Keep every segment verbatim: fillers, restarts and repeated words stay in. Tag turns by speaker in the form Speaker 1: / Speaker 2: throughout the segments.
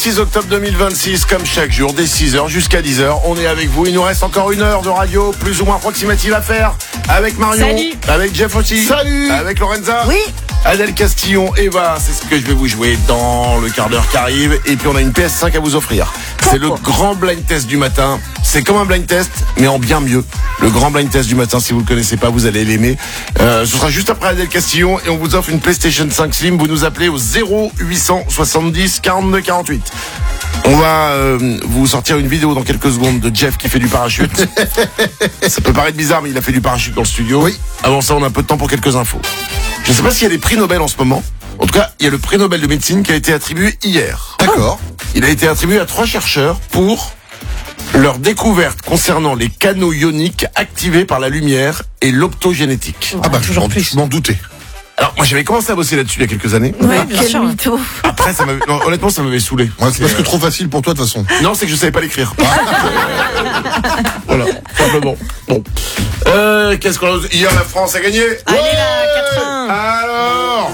Speaker 1: six octobre deux mille vingt-six, comme chaque jour, dès six heures jusqu'à dix heures, on est avec vous. Il nous reste encore une heure de radio, plus ou moins approximative à faire, avec Marion,
Speaker 2: Salut.
Speaker 1: avec Jeff aussi,
Speaker 3: Salut.
Speaker 1: avec Lorenza,
Speaker 4: Oui.
Speaker 1: Adèle Castillon, Eva, c'est ce que je vais vous jouer dans le quart d'heure qui arrive. Et puis on a une P S cinq à vous offrir. C'est le grand blind test du matin. C'est comme un blind test, mais en bien mieux. Le grand blind test du matin, si vous ne le connaissez pas, vous allez l'aimer. Euh, ce sera juste après Adèle Castillon et on vous offre une PlayStation cinq Slim. Vous nous appelez au zéro huit cent soixante-dix quarante-deux quarante-huit. On va euh, vous sortir une vidéo dans quelques secondes de Jeff qui fait du parachute. Ça peut paraître bizarre, mais il a fait du parachute dans le studio.
Speaker 3: Oui.
Speaker 1: Avant ça, on a un peu de temps pour quelques infos. Je ne sais pas s'il y a des prix Nobel en ce moment. En tout cas, il y a le prix Nobel de médecine qui a été attribué hier.
Speaker 3: D'accord.
Speaker 1: Il a été attribué à trois chercheurs pour leur découverte concernant les canaux ioniques activés par la lumière et l'optogénétique.
Speaker 3: Ah bah, je
Speaker 2: toujours
Speaker 3: m'en-
Speaker 2: plus.
Speaker 3: je m'en doutais.
Speaker 1: Alors, moi, j'avais commencé à bosser là-dessus il y a quelques années.
Speaker 2: Ouais, bien
Speaker 4: Quel
Speaker 2: sûr.
Speaker 4: mytho.
Speaker 1: Après, ça m'avait, non, honnêtement, ça m'avait saoulé.
Speaker 3: Ouais, c'est parce que trop facile pour toi de toute façon.
Speaker 1: Non, c'est que je savais pas l'écrire. Voilà, simplement. Bon. Euh, qu'est-ce qu'on a... Hier, la France a gagné.
Speaker 2: Allez là, quatre un.
Speaker 1: Alors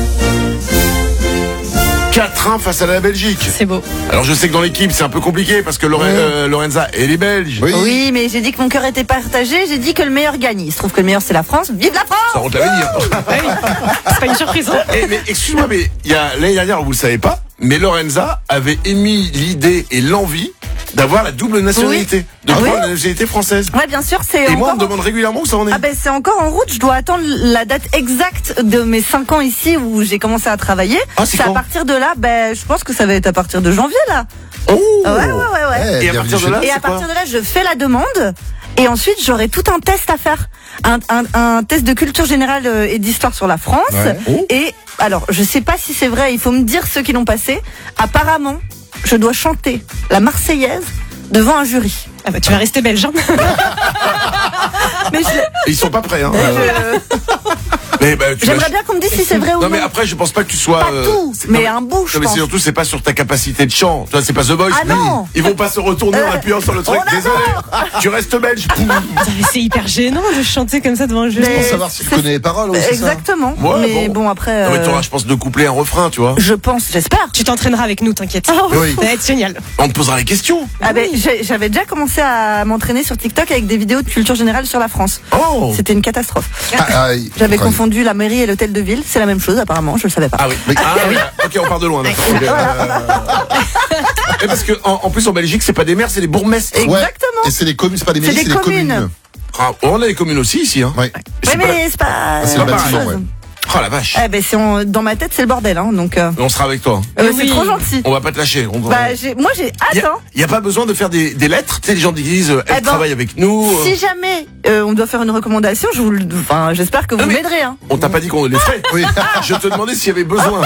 Speaker 1: quatre un face à la Belgique.
Speaker 2: C'est beau.
Speaker 1: Alors, je sais que dans l'équipe, c'est un peu compliqué parce que Lore- euh, Lorenza, elle est belge.
Speaker 3: Oui.
Speaker 4: Oui, mais j'ai dit que mon cœur était partagé, j'ai dit que le meilleur gagne. Il se trouve que le meilleur c'est la France. Vive la
Speaker 1: Ça,
Speaker 4: France!
Speaker 1: on te l'avait dit. hein.
Speaker 2: Ah oui. C'est pas une surprise. Hein.
Speaker 1: Eh, mais excuse-moi, mais il y a l'année dernière, vous le savez pas, mais Lorenza avait émis l'idée et l'envie d'avoir la double nationalité, de
Speaker 4: Ah
Speaker 1: prendre
Speaker 4: oui
Speaker 1: la nationalité française.
Speaker 4: Ouais, bien sûr, c'est
Speaker 1: Et moi, on
Speaker 4: encore...
Speaker 1: me demande régulièrement où ça en est.
Speaker 4: Ah ben c'est encore en route, je dois attendre la date exacte de mes cinq ans ici où j'ai commencé à travailler.
Speaker 1: Ah, c'est
Speaker 4: à
Speaker 1: quand
Speaker 4: partir de là, ben je pense que ça va être à partir de janvier là.
Speaker 1: Oh
Speaker 4: Ouais, ouais, ouais, ouais.
Speaker 3: Eh,
Speaker 1: Et à
Speaker 3: bienvenue
Speaker 1: partir de
Speaker 3: chez
Speaker 1: là,
Speaker 3: nous.
Speaker 4: Et à
Speaker 1: c'est quoi
Speaker 4: partir de là, je fais la demande. Et ensuite, j'aurai tout un test à faire. Un, un, un test de culture générale euh, et d'histoire sur la France.
Speaker 3: Ouais.
Speaker 1: Oh.
Speaker 4: Et alors, je sais pas si c'est vrai, il faut me dire ceux qui l'ont passé. Apparemment, je dois chanter la Marseillaise devant un jury.
Speaker 2: Ah bah, tu vas rester belge. Hein.
Speaker 4: Mais je-
Speaker 1: Et ils sont pas prêts, hein.
Speaker 4: je-
Speaker 1: Mais, bah, tu
Speaker 4: j'aimerais
Speaker 1: lâches-
Speaker 4: bien qu'on me dise si c'est vrai ou
Speaker 1: Non,
Speaker 4: non.
Speaker 1: mais après, je pense pas que tu sois.
Speaker 4: Pas
Speaker 1: euh,
Speaker 4: tout,
Speaker 1: c'est-
Speaker 4: mais
Speaker 1: non,
Speaker 4: un bout, je
Speaker 1: Non, mais
Speaker 4: pense.
Speaker 1: c'est surtout, c'est pas sur ta capacité de chant. Toi, c'est pas The Voice.
Speaker 4: Ah non.
Speaker 1: Ils vont pas se retourner en
Speaker 4: Euh,
Speaker 1: appuyant sur le truc.
Speaker 4: on
Speaker 1: Désolé. Tu restes belge. Poum.
Speaker 2: Putain, mais c'est hyper gênant de chanter comme ça devant un jury.
Speaker 4: Mais-
Speaker 3: Pour savoir si tu
Speaker 4: c'est-
Speaker 3: connais les paroles aussi, c'est ça.
Speaker 4: Exactement.
Speaker 1: Ouais,
Speaker 4: mais
Speaker 1: bon.
Speaker 4: bon, après.
Speaker 1: Non, mais
Speaker 4: euh,
Speaker 1: t'auras, je pense, deux couplets, un refrain, tu vois.
Speaker 4: je pense, j'espère.
Speaker 2: Tu t'entraîneras avec nous, t'inquiète.
Speaker 3: Oui.
Speaker 2: Ça va être génial.
Speaker 1: On te posera les questions.
Speaker 4: Ah ben, j'ai- j'avais déjà commencé à m'entraîner sur TikTok avec des vidéos de culture générale sur la France.
Speaker 1: Oh.
Speaker 4: C'était une catastrophe.
Speaker 3: Ah, ah,
Speaker 4: J'avais
Speaker 3: incroyable.
Speaker 4: confondu la mairie et l'hôtel de ville. C'est la même chose, apparemment. Je le savais pas.
Speaker 1: Ah oui. Ah, oui. Ok, on part de loin. D'accord. Ok, euh, Et parce que en, en plus en Belgique, c'est pas des maires, c'est des bourgmestres.
Speaker 3: Ouais.
Speaker 4: Exactement.
Speaker 3: Et c'est des communes, c'est pas des
Speaker 4: C'est
Speaker 3: mairies,
Speaker 4: des
Speaker 3: c'est des
Speaker 4: communes.
Speaker 3: communes.
Speaker 1: Ah, on a les communes aussi ici, hein.
Speaker 3: Ouais.
Speaker 4: Oui,
Speaker 1: C'est pas la-
Speaker 4: mais c'est pas.
Speaker 3: C'est
Speaker 4: la
Speaker 3: le
Speaker 4: même
Speaker 3: bâtiment,
Speaker 4: chose.
Speaker 3: ouais.
Speaker 1: Oh la vache.
Speaker 4: Eh ben, c'est en- dans ma tête, c'est le bordel, hein. Donc, euh,
Speaker 1: On sera avec toi.
Speaker 4: euh,
Speaker 2: Oui.
Speaker 4: c'est trop gentil.
Speaker 1: On va pas te lâcher. On...
Speaker 4: Bah, j'ai- moi, j'ai
Speaker 1: Il y
Speaker 4: hâte,
Speaker 1: a,
Speaker 4: hein.
Speaker 1: y a pas besoin de faire des, des lettres. Tu sais, les gens disent, euh, elle
Speaker 4: Eh ben,
Speaker 1: travaille avec nous. euh.
Speaker 4: Si jamais euh, on doit faire une recommandation, je vous, le- enfin, j'espère que vous
Speaker 1: Ah, mais-
Speaker 4: m'aiderez, hein.
Speaker 1: On t'a pas dit qu'on les ferait.
Speaker 3: Oui.
Speaker 1: Je te demandais s'il y avait besoin.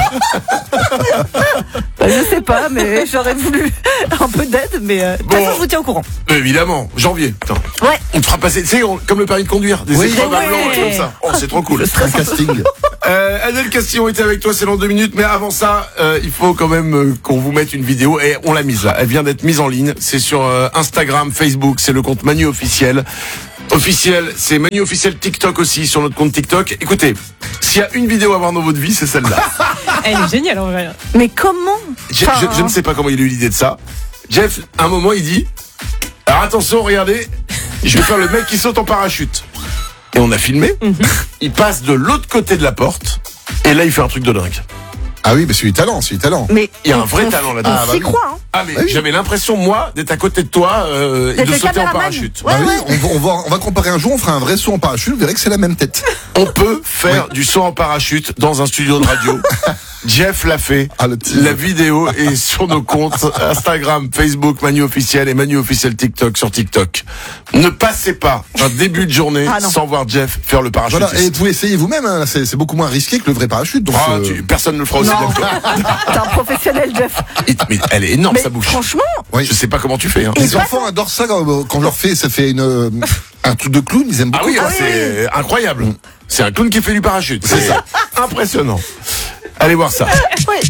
Speaker 4: Bah, je sais pas, mais j'aurais voulu un peu d'aide, mais euh, de toute
Speaker 1: Bon.
Speaker 4: façon, je vous tiens au courant.
Speaker 1: Mais évidemment, janvier. Putain.
Speaker 4: Ouais.
Speaker 1: On te fera passer, tu sais, on- comme le permis de conduire, des
Speaker 3: Oui.
Speaker 1: épreuves à
Speaker 2: Ouais.
Speaker 1: blanc comme ça. Oh, c'est trop cool.
Speaker 3: Un casting.
Speaker 1: Euh, Adèle Castillon était avec toi, c'est dans deux minutes, mais avant ça, euh, il faut quand même euh, qu'on vous mette une vidéo, et on l'a mise là, elle vient d'être mise en ligne, c'est sur euh, Instagram, Facebook, c'est le compte Manu Officiel. Officiel, c'est Manu Officiel TikTok aussi, sur notre compte TikTok. Écoutez, s'il y a une vidéo à voir dans votre vie, c'est celle-là.
Speaker 2: Elle est géniale en vrai.
Speaker 4: Mais comment
Speaker 1: je,
Speaker 4: Enfin,
Speaker 1: je- je ne sais pas comment il a eu l'idée de ça. Jeff, à un moment, il dit, alors attention, regardez, je vais faire le mec qui saute en parachute. Et on a filmé, il passe de l'autre côté de la porte, et là, il fait un truc de dingue.
Speaker 3: Ah oui, mais c'est du talent, c'est du talent.
Speaker 4: Mais
Speaker 1: Il y a un
Speaker 4: on-
Speaker 1: vrai
Speaker 4: on-
Speaker 1: talent là-dedans.
Speaker 4: On
Speaker 3: Ah, bah
Speaker 4: s'y
Speaker 3: oui.
Speaker 4: croit, hein.
Speaker 1: Ah mais
Speaker 3: Ah oui.
Speaker 1: j'avais l'impression moi d'être à côté de toi euh, et
Speaker 4: D'être
Speaker 1: de
Speaker 4: le
Speaker 1: sauter en
Speaker 4: caméraman.
Speaker 1: parachute.
Speaker 4: Ouais,
Speaker 3: Ah oui,
Speaker 4: ouais.
Speaker 3: on, va, on, va, on va comparer un jour, on fera un vrai saut en parachute, vous verrez que c'est la même tête.
Speaker 1: On peut faire du saut en parachute dans un studio de radio. Jeff l'a fait.
Speaker 3: Ah, le teaser.
Speaker 1: La vidéo est sur nos comptes Instagram, Facebook, Manu Officiel et Manu Officiel TikTok sur TikTok. Ne passez pas un début de journée
Speaker 4: Ah non.
Speaker 1: sans voir Jeff faire le parachute.
Speaker 3: Voilà, et vous essayez vous-même, hein, c'est c'est beaucoup moins risqué que le vrai parachute. Donc,
Speaker 1: Ah,
Speaker 3: euh,
Speaker 1: tu- personne ne le fera aussi
Speaker 4: Non.
Speaker 1: bien que toi.
Speaker 4: T'es un professionnel, Jeff.
Speaker 1: Et- Mais elle est énorme
Speaker 4: Mais
Speaker 1: sa bouche.
Speaker 4: franchement,
Speaker 3: oui.
Speaker 1: Je sais pas comment tu fais. Hein.
Speaker 3: Les enfants adorent ça quand, quand je leur fais, ça fait une, euh, un truc de clown, ils aiment
Speaker 1: Ah
Speaker 3: beaucoup.
Speaker 1: oui,
Speaker 4: Ah
Speaker 1: ah,
Speaker 4: oui,
Speaker 1: c'est incroyable. C'est un clown qui fait du parachute. C'est ça. Impressionnant. Allez voir ça.
Speaker 4: oui.